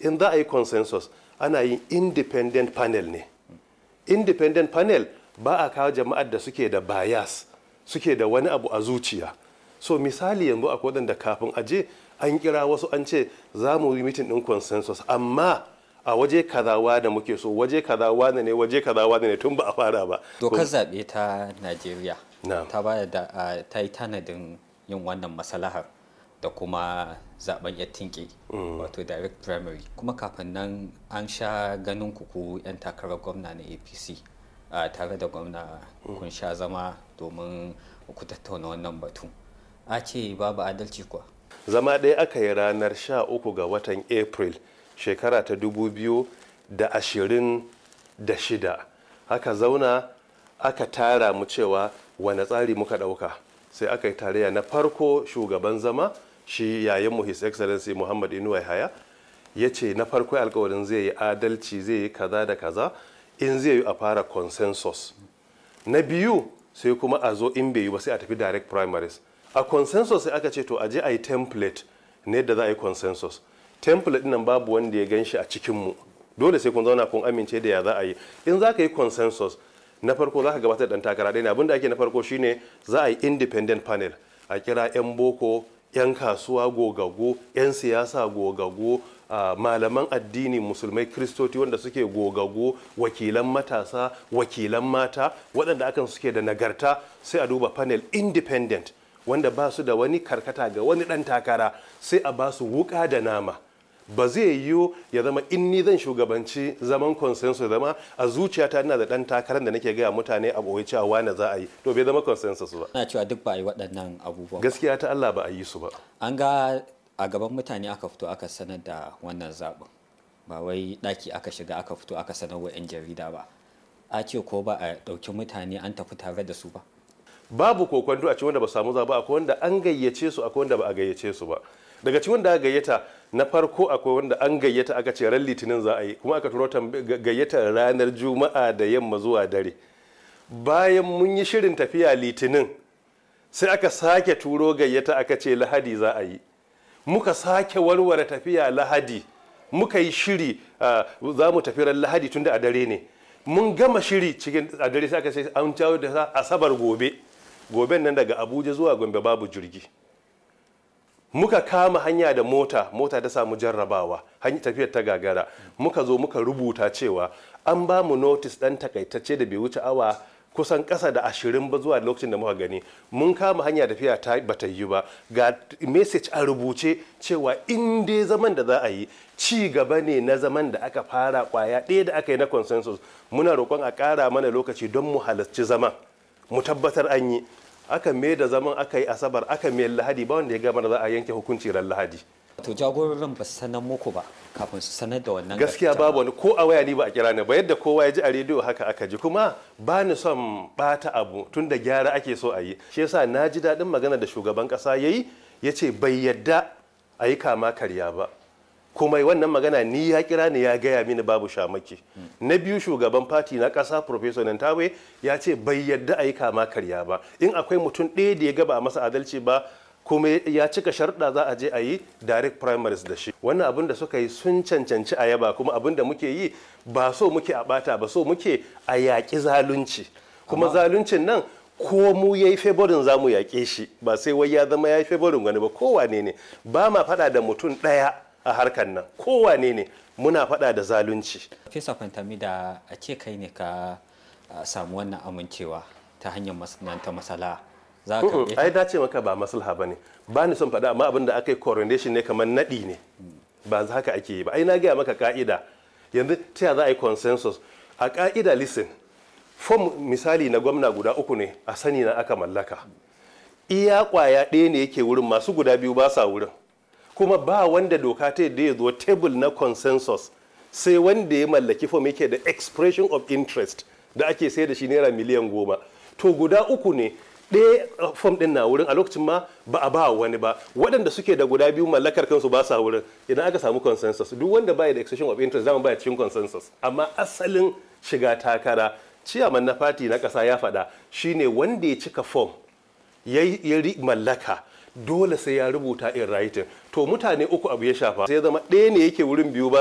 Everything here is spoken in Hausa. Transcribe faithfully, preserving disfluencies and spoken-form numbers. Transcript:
in za a yi consensus ana yin independent panel ne. Independent panel ba a kawo jama'ar da suke da bias, suke da wani abu a zuciya. So misali yanzu akwai waɗanda kafin aje an kira wasu an ce za mu yi mitin ɗin consensus amma a waje kazawa da muke so, waje kazawa ne waje kazawa ne tun ba a fara ba. Dokar zaɓe ta Najeriya Na'am. ta ba da uh, ta yi tanadin yin wannan masalahar da kuma zaben ya tinke wato direct primary, kuma kafin nan an sha ganin ku 'yan takarar gwamna na A P C uh, tare da gwamna kun sha zama domin ku tattauna wannan batu. A ce babu adalci kuwa? Zama ɗaya aka yi ranar sha uku ga watan April shekara ta dubu biyu da ashirin da shida. Haka zauna aka tara mu cewa wane tsari muka ɗauka. Sai aka yi tarayya na farko shugaban zama shi yayinmu His Excellency Muhammad Inuwa Yahaya ya ce na farko alkawarin zai yi adalci, zai yi kaza da kaza, in zai yi a fara consensus. Na biyu sai kuma a zo in bai yi ba sai a tafi direct primaries. A consensus sai aka ce to aje a yi template ne da za a yi consensus. Template nan babu wanda ya gan shi a cikinmu, dole sai kun zauna kun amince da ya za a yi. In za ka yi consensus na farko za ka gabatar da ɗan takara ɗaya ne. Abinda ake na farko shine za a yi independent panel, a kira 'yan boko, 'yan kasuwa gogaggo, 'yan siyasa gogaggo, uh, malaman addini musulmai kristoti wanda suke gogaggo, wakilan matasa, wakilan mata waɗanda akan suke da nagarta, sai a duba panel independent wanda ba su da wani karkata ga wani ɗan takara, sai a ba su wuƙa da nama. Ba zai yiwu ya zama in ni zan shugabanci zaman consensus zama a zuciyata ina da ɗan takarar da nake gaya mutane a ɓoye cewa wane za a yi, to bai zama consensus ba. Ana cewa duk ba a yi waɗannan abubuwan. Gaskiya ta Allah ba a yi su ba. An ga a gaban mutane aka fito aka sanar da wannan zaɓin, ba wai ɗaki aka shiga aka fito aka sanar wa 'yan jarida ba. A ce ko ba a ɗauki mutane an tafi tare da su ba. Babu kokwanto a cikin wanda ba samu zaɓa, akwai wanda an gayyace su, akwai wanda ba a gayyace su ba. Daga cikin wanda aka gayyata na farko akwai wanda an gayyata aka ce ran litinin za a yi, kuma aka turo gayyata ranar juma'a da yamma zuwa dare. Bayan mun yi shirin tafiya litinin sai aka sake turo gayyata aka ce lahadi za a yi. Muka sake warware tafiya lahadi, muka yi shiri uh, za mu tafi ran lahadi tun da a dare ne. Mun gama shiri cikin a dare sai aka ce an jawo da asabar gobe. Goben nan daga Abuja zuwa Gombe babu jirgi. Muka kama hanya da mota, mota ta samu jarrabawa, hanyar tafiyar ta gagara. Muka zo muka rubuta cewa an ba mu notice ɗan takaitacce da bai wuce awa kusan ƙasa da ashirin ba zuwa lokacin da muka gani. Mun kama hanya tafiya ta bata yi ba, ga message a rubuce cewa in dai zaman da za a yi ci gaba ne na zaman da aka fara kwaya ɗaya da aka yi na consensus. Muna roƙon a ƙara mana lokaci don mu halarci zaman, mu tabbatar an yi. Aka mai da zaman aka yi asabar, aka mai lahadi, ba wanda ya gama da za a yanke hukunci ran lahadi. To jagororin ba su sanar muku ba kafin su sanar da wannan gaskiya babu wani ko a waya ni ba a kira ni ba, yadda kowa ya ji a rediyo haka aka ji. Kuma ba ni son bata abu tun da gyara ake so a yi, shi yasa na ji daɗin magana da shugaban ƙasa ya yi, ya ce bai yadda a yi kama karya ba. Kuma wannan magana ni ya kira ni ya gaya mini babu shamaki. Na biyu shugaban fati na ƙasa Professor Nantawe ya ce bai yadda a yi kama karya ba. In akwai mutum ɗaya da ya gaba a masa adalci ba kuma ya cika sharuɗa za a je a yi direct primaries da shi. Wannan abin da suka yi sun cancanci a yaba, kuma abin da muke yi ba so muke a ɓata ba, so muke a yaƙi zalunci. Kuma zaluncin nan ko mu ya yi favorin za mu yaƙe shi, ba sai wai ya zama ya yi favorin wani ba, kowane ne. Ba ma faɗa da mutum ɗaya a harkar nan, kowane ne muna faɗa da zalunci. Fesa Fantami, da a ce kai ne ka samu wannan amincewa ta hanyar masana'anta masala za ka ai dace maka ba maslaha bane, ba ni son faɗa, amma abin da aka yi coronation ne kamar naɗi ne, ba za haka ake yi ba. Ai na gaya maka ka'ida, yanzu ta za a yi consensus a ka'ida. Listen, form misali na gwamna guda uku ne a sani na aka mallaka, iya kwaya ɗaya ne yake wurin, masu guda biyu ba sa wurin. Kuma ba wanda doka ta yadda ya zo table na consensus sai wanda ya mallaki form yake da expression of interest da ake sai da shi naira miliyan goma. To guda uku ne, ɗaya form ɗin na wurin a lokacin ma ba a ba wani ba, waɗanda suke da guda biyu mallakar kansu ba sa wurin. Idan aka samu consensus, duk wanda baya da expression of interest zama baya cikin consensus. Amma asalin shiga takara, ciyaman na fati na ƙasa ya faɗa, shine wanda ya cika form ya mallaka dole sai ya rubuta in writing. To mutane uku abu ya shafa, sai zama ɗaya ne yake wurin biyu ba